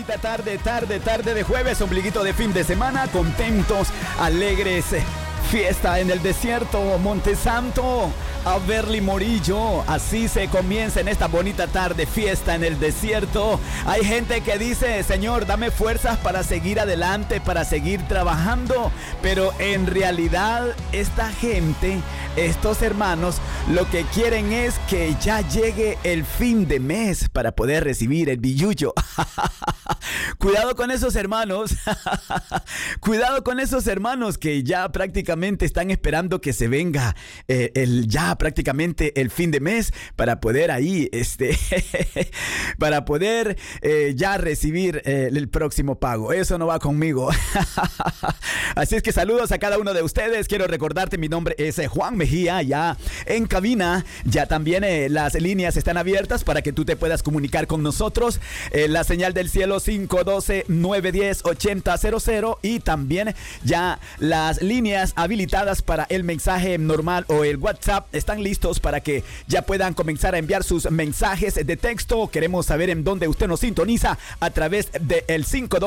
bonita tarde de jueves, ombliguito de fin de semana, contentos, alegres. Fiesta en el desierto, Montesanto, Averly Morillo. Así se comienza en esta bonita tarde, fiesta en el desierto. Hay gente que dice: Señor, dame fuerzas para seguir adelante, para seguir trabajando. Pero en realidad esta gente, estos hermanos, lo que quieren es que ya llegue el fin de mes para poder recibir el billuyo. Cuidado con esos hermanos. Cuidado con esos hermanos que ya prácticamente están esperando que se venga ya prácticamente el fin de mes para poder ahí para poder ya recibir el próximo pago. Eso no va conmigo. Así es que saludos a cada uno de ustedes. Quiero recordarte, mi nombre es Juan Mejía, ya en cabina. Ya también las líneas están abiertas para que tú te puedas comunicar con nosotros. La señal del cielo 512-910-8000, y también ya las líneas habilitadas para el mensaje normal o el WhatsApp están listos para que ya puedan comenzar a enviar sus mensajes de texto. Queremos saber en dónde usted nos sintoniza a través del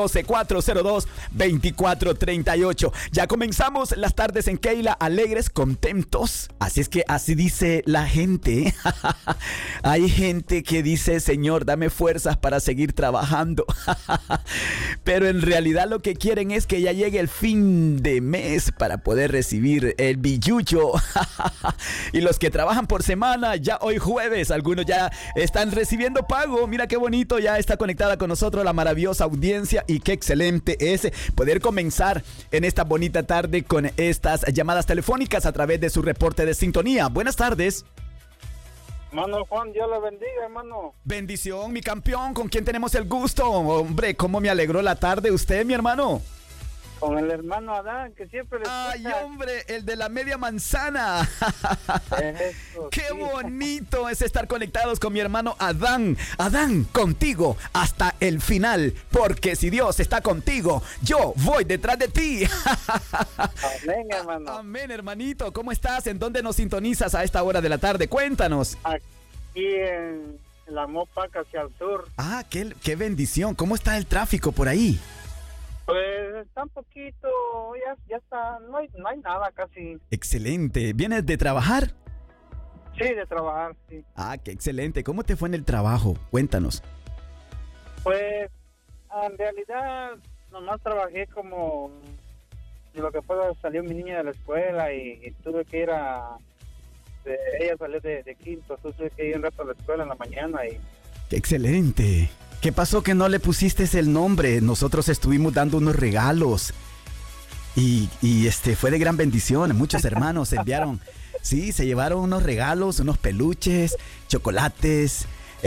512-402-2438. Ya comenzamos las tardes en Keila, alegres, contentos. Así es que así dice la gente. Hay gente que dice: Señor, dame fuerzas para seguir trabajando. Pero en realidad lo que quieren es que ya llegue el fin de mes para poder recibir el billuyo. Y los que trabajan por semana, ya hoy jueves, algunos ya están recibiendo pago. Mira qué bonito, ya está conectada con nosotros la maravillosa audiencia, y qué excelente es poder comenzar en esta bonita tarde con estas llamadas telefónicas a través de su reporte de sintonía. Buenas tardes. Hermano Juan, Dios le bendiga, hermano. Bendición, mi campeón. ¿Con quién tenemos el gusto? Hombre, cómo me alegró la tarde usted, mi hermano. Con el hermano Adán, que siempre le escucha. Ay, hombre, el de la media manzana. Eso, qué sí. bonito es estar conectados con mi hermano Adán. Adán, contigo hasta el final, porque si Dios está contigo, yo voy detrás de ti. Amén, hermano. Amén, hermanito. ¿Cómo estás? ¿En dónde nos sintonizas a esta hora de la tarde? Cuéntanos. Aquí en la Mopac hacia el sur. Ah, qué bendición. ¿Cómo está el tráfico por ahí? Pues está un poquito, ya está, no hay nada casi. Excelente. ¿Vienes de trabajar? Sí, de trabajar, sí. Ah, qué excelente. ¿Cómo te fue en el trabajo? Cuéntanos. Pues, en realidad, nomás trabajé como, de lo que puedo, salió mi niña de la escuela y tuve que ir ella salió de quinto, entonces tuve que ir un rato a la escuela en la mañana y... ¡Qué excelente! ¿Qué pasó que no le pusiste el nombre? Nosotros estuvimos dando unos regalos y fue de gran bendición. Muchos hermanos enviaron, sí, se llevaron unos regalos, unos peluches, chocolates.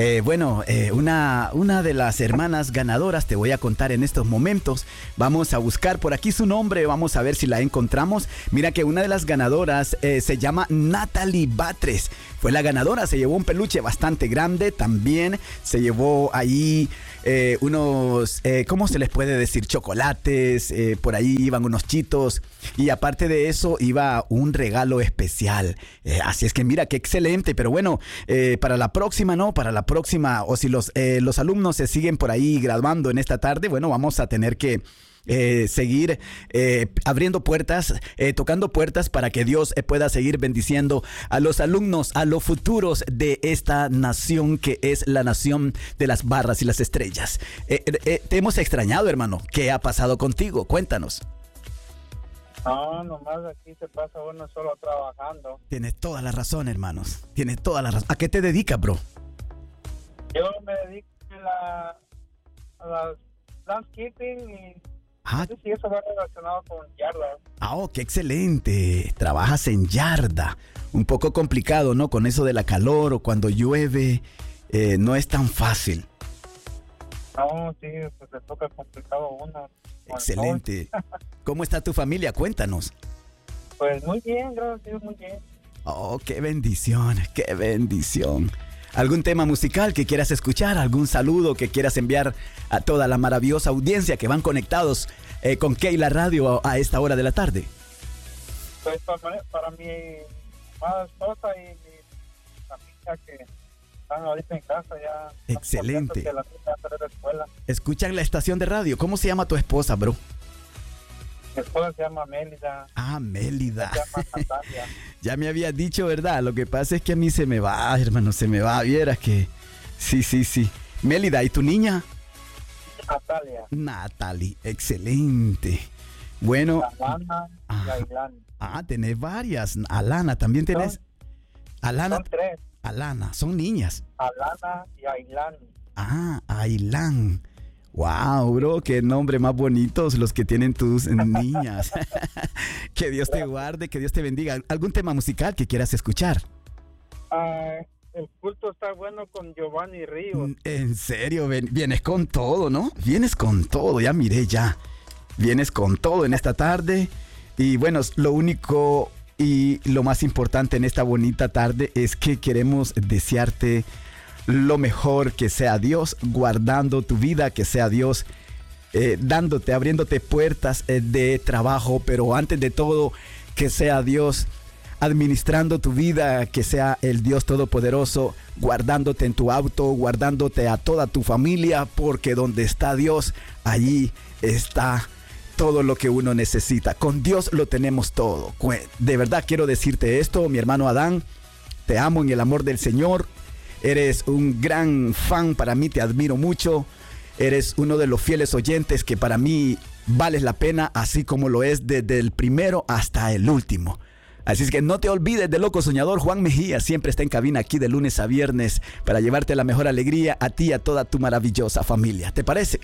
Una de las hermanas ganadoras te voy a contar en estos momentos. Vamos a buscar por aquí su nombre, vamos a ver si la encontramos. Mira que una de las ganadoras se llama Natalie Batres. Fue la ganadora, se llevó un peluche bastante grande. También se llevó ahí unos, ¿cómo se les puede decir? Chocolates, por ahí iban unos chitos. Y aparte de eso iba un regalo especial. Así es que mira, qué excelente. Pero bueno, para la próxima, ¿no? Para la próxima, o si los alumnos se siguen por ahí graduando en esta tarde, bueno, vamos a tener que seguir abriendo puertas, tocando puertas para que Dios pueda seguir bendiciendo a los alumnos, a los futuros de esta nación que es la nación de las barras y las estrellas. Te hemos extrañado, hermano. ¿Qué ha pasado contigo? Cuéntanos. No, nomás aquí se pasa uno solo trabajando. Tienes toda la razón, hermanos. Tienes toda la razón. ¿A qué te dedicas, bro? Yo me dedico a la landscaping y no sé si eso va relacionado con yardas. Oh, qué excelente. Trabajas en yarda. Un poco complicado, ¿no? Con eso de la calor o cuando llueve, no es tan fácil. No, sí, pues le toca complicado a uno. Excelente. ¿Cómo está tu familia? Cuéntanos. Pues muy bien, gracias a Dios, muy bien. Oh, qué bendición, qué bendición. ¿Algún tema musical que quieras escuchar? ¿Algún saludo que quieras enviar a toda la maravillosa audiencia que van conectados con Keila Radio a esta hora de la tarde? Pues para mi amada esposa y mi familia están ahorita en casa ya. Excelente. Que la niña va a salir de la escuela. Escuchan la estación de radio. ¿Cómo se llama tu esposa, bro? Mi esposa se llama Mélida. Ah, Mélida. Se llama Natalia. Ya me habías dicho, ¿verdad? Lo que pasa es que a mí se me va, hermano, se me va. Vieras que... Sí. Mélida, ¿y tu niña? Natalia. Natalie, excelente. Bueno. Alana y Ailán. Tenés varias. Alana, también tenés. Alana. Son 3. Alana, son niñas. Alana y Ailán. Ailán. Wow, bro, qué nombre más bonitos los que tienen tus niñas. Que Dios te guarde, que Dios te bendiga. ¿Algún tema musical que quieras escuchar? El culto está bueno con Giovanni Ríos. En serio, vienes con todo, ¿no? Vienes con todo, ya miré ya. Vienes con todo en esta tarde. Y bueno, lo único y lo más importante en esta bonita tarde es que queremos desearte lo mejor, que sea Dios guardando tu vida, que sea Dios abriéndote puertas de trabajo, pero antes de todo, que sea Dios administrando tu vida, que sea el Dios Todopoderoso guardándote en tu auto, guardándote a toda tu familia, porque donde está Dios, allí está todo lo que uno necesita. Con Dios lo tenemos todo. De verdad quiero decirte esto, mi hermano Adán, te amo en el amor del Señor. Eres un gran fan para mí, te admiro mucho. Eres uno de los fieles oyentes que para mí vales la pena, así como lo es desde el primero hasta el último. Así es que no te olvides de Loco Soñador. Juan Mejía siempre está en cabina aquí de lunes a viernes para llevarte la mejor alegría a ti y a toda tu maravillosa familia. ¿Te parece?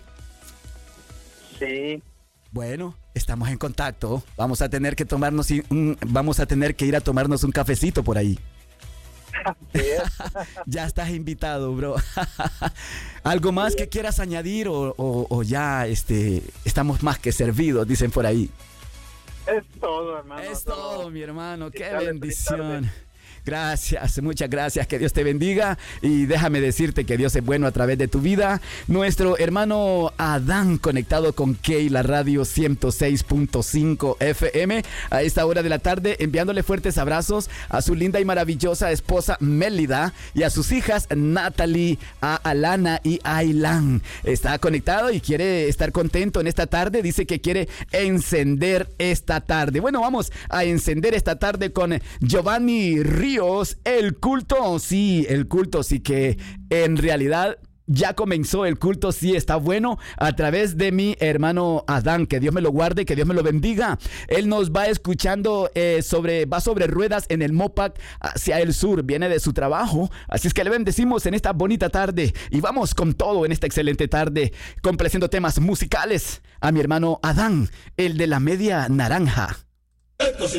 Sí. Bueno, estamos en contacto. Vamos a tener que ir a tomarnos un cafecito por ahí. Ya estás invitado, bro. ¿Algo más que quieras añadir o ya estamos más que servidos, dicen por ahí? Es todo, hermano. Es todo, mi hermano. Qué bendición. Gracias, muchas gracias, que Dios te bendiga y déjame decirte que Dios es bueno a través de tu vida. Nuestro hermano Adán conectado con Keila Radio 106.5 FM a esta hora de la tarde, enviándole fuertes abrazos a su linda y maravillosa esposa Mélida y a sus hijas Natalie, a Alana y a Ailán. Está conectado y quiere estar contento en esta tarde, dice que quiere encender esta tarde. Bueno, vamos a encender esta tarde con Giovanni Ríos. El culto, sí, que en realidad ya comenzó el culto, sí está bueno, a través de mi hermano Adán, que Dios me lo guarde, que Dios me lo bendiga. Él nos va escuchando va sobre ruedas en el Mopac hacia el sur, viene de su trabajo, así es que le bendecimos en esta bonita tarde y vamos con todo en esta excelente tarde, complaciendo temas musicales a mi hermano Adán, el de la media naranja.